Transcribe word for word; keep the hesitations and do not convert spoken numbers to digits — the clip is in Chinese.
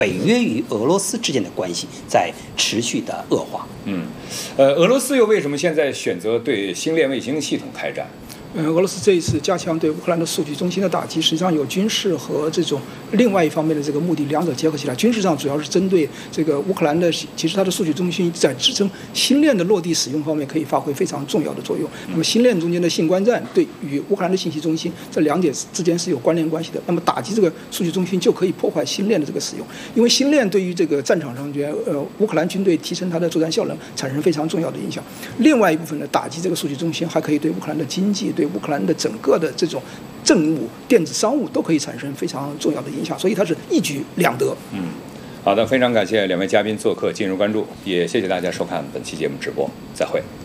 北约与俄罗斯之间的关系在持续的恶化。 嗯，呃，俄罗斯又为什么现在选择对星链卫星系统开战？ 呃，俄罗斯这一次加强对乌克兰的数据中心的打击，实际上有军事和这种另外一方面的这个目的，两者结合起来。军事上主要是针对这个乌克兰的，其实它的数据中心在支撑星链的落地使用方面可以发挥非常重要的作用。那么星链中间的信关站对与乌克兰的信息中心这两点之间是有关联关系的。那么打击这个数据中心就可以破坏星链的这个使用，因为星链对于这个战场上边呃乌克兰军队提升它的作战效能产生非常重要的影响。另外一部分呢，打击这个数据中心还可以对乌克兰的经济、对乌克兰的整个的这种政务、电子商务都可以产生非常重要的影响，所以它是一举两得。 嗯，好的，非常感谢两位嘉宾做客今日关注，也谢谢大家收看本期节目直播，再会。